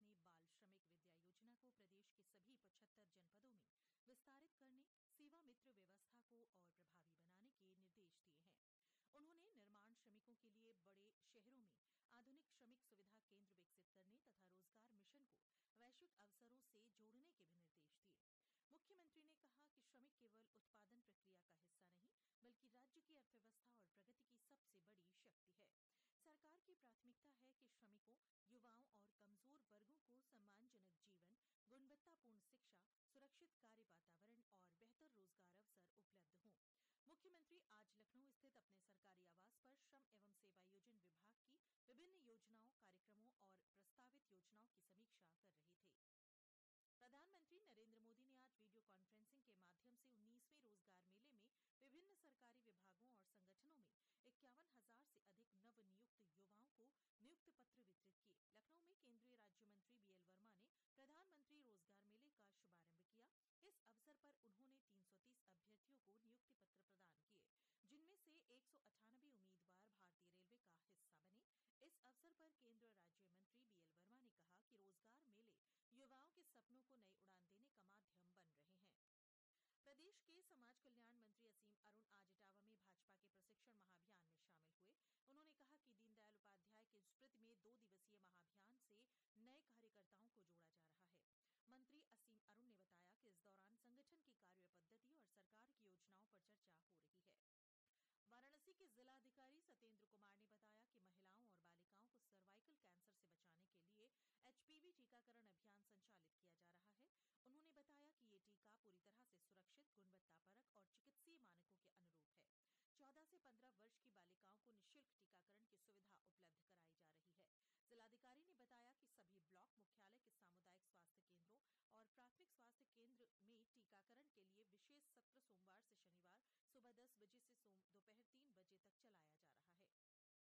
ने बाल श्रमिक विद्या योजना को प्रदेश के सभी 75 जनपदों में विस्तारित करने, सेवा मित्र व्यवस्था को और प्रभावी बनाने के निर्देश दिए हैं। उन्होंने निर्माण श्रमिकों के लिए बड़े शहरों में आधुनिक श्रमिक सुविधा केंद्र विकसित करने तथा रोजगार मिशन को वैश्विक अवसरों से जोड़ने के भी निर्देश दिए। मुख्यमंत्री ने कहा कि श्रमिक केवल उत्पादन प्रक्रिया का हिस्सा नहीं, बल्कि राज्य की अर्थव्यवस्था और प्रगति की सबसे बड़ी शक्ति है। सरकार की प्राथमिकता है कि श्रमिकों, युवाओं और कमजोर वर्गों को सम्मानजनक जीवन, गुणवत्तापूर्ण शिक्षा, सुरक्षित कार्य वातावरण और बेहतर रोजगार अवसर उपलब्ध हों। मुख्यमंत्री आज लखनऊ स्थित अपने सरकारी आवास पर श्रम एवं सेवायोजन विभाग की विभिन्न योजनाओं, कार्यक्रमों और प्रस्तावित योजनाओं की समीक्षा कर रहे थे। प्रधानमंत्री नरेंद्र मोदी ने आज वीडियो कॉन्फ्रेंसिंग के माध्यम से 19वें रोजगार मेले में विभिन्न सरकारी विभागों और संगठनों में 51,000 से अधिक नवनियुक्त युवाओं को नियुक्ति पत्र वितरित किए। लखनऊ में केंद्रीय राज्य मंत्री बीएल वर्मा ने प्रधानमंत्री रोजगार मेले का शुभारंभ किया। इस अवसर पर उन्होंने 330 अभ्यर्थियों को नियुक्ति पत्र प्रदान किए, जिनमें से 198 उम्मीदवार भारतीय रेलवे का हिस्सा बने। इस अवसर पर केंद्रीय राज्य मंत्री बीएल वर्मा ने कहा कि रोजगार मेले युवाओं के सपनों को नई उड़ान देने का माध्यम बन रहे हैं। प्रदेश के समाज कल्याण मंत्री असीम अरुण आज इटावा में भाजपा के प्रशिक्षण महाअभियान में शामिल हुए। उन्होंने कहा कि दीनदयाल उपाध्याय की स्मृति में 2 दिवसीय महाअभियान से नए कार्यकर्ताओं को जोड़ा जा रहा है। मंत्री असीम अरुण ने बताया कि इस दौरान संगठन की कार्य पद्धति और सरकार की योजनाओं पर चर्चा हो रही है। वाराणसी के जिलाधिकारी सत्येंद्र कुमार ने बताया कि महिलाओं और बालिकाओं को सर्वाइकल कैंसर से बचाने के लिए एचपीवी टीकाकरण अभियान संचालित किया जा रहा है। उन्होंने बताया कि ये टीका पूरी तरह से सुरक्षित, गुणवत्तापरक और चिकित्सीय मानकों के अनुरूप है। 14 से 15 वर्ष की बालिकाओं को निःशुल्क टीकाकरण की सुविधा उपलब्ध कराई जा रही है। जिलाधिकारी ने बताया कि सभी ब्लॉक मुख्यालय के सामुदायिक स्वास्थ्य केंद्रों और प्राथमिक स्वास्थ्य केंद्र में टीकाकरण के लिए विशेष सत्र सोमवार से शनिवार सुबह 10 बजे से दोपहर 3 बजे तक चलाया जा रहा है।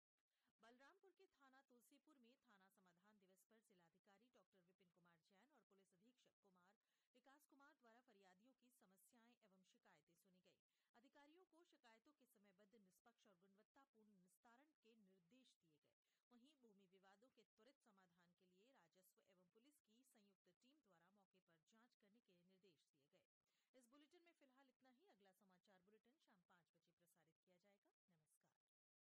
बलरामपुर के थाना तुलसीपुर में थाना समाधान दिवस पर जिलाधिकारी डॉक्टर विपिन कुमार जैन और पुलिस अधीक्षक विकास कुमार द्वारा फरियादियों की समस्याएं एवं शिकायतें सुनी गई। अधिकारियों को शिकायतों के समयबद्ध, निष्पक्ष और गुणवत्तापूर्ण